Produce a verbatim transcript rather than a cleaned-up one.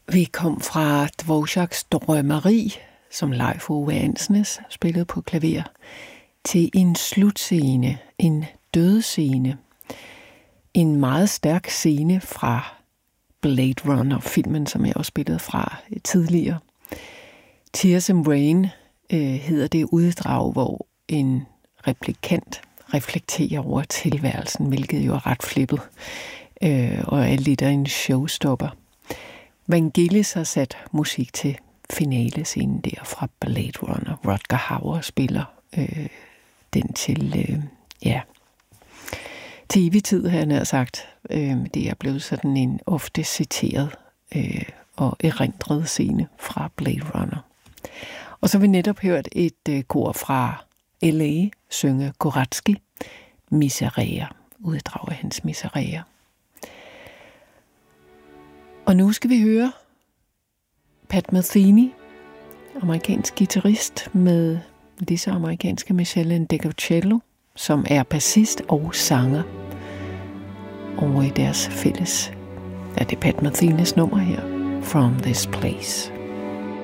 Vi kom fra Dvořáks Drømmeri, som Leif Ove Andsnes spillede på klaver, til en slutscene, en dødscene. En meget stærk scene fra Blade Runner-filmen, som jeg også spillede fra tidligere. Tears in Rain øh, hedder det uddrag, hvor en replikant reflekterer over tilværelsen, hvilket jo er ret flippet, øh, og er lidt af en showstopper. Vangelis har sat musik til finalescenen der fra Blade Runner. Rutger Hauer spiller øh, den til, øh, ja, til evig tid, har jeg nær sagt. Øh, det er blevet sådan en ofte citeret øh, og erindret scene fra Blade Runner. Og så har vi netop hørt et øh, kor fra L A synge Goratsky, Miserea, uddrag af hans Miserea. Og nu skal vi høre Pat Metheny, amerikansk guitarist med disse amerikanske Michele Ndegeocello, som er bassist og sanger over i deres fælles, ja, det er Pat Methenys nummer her, From This Place.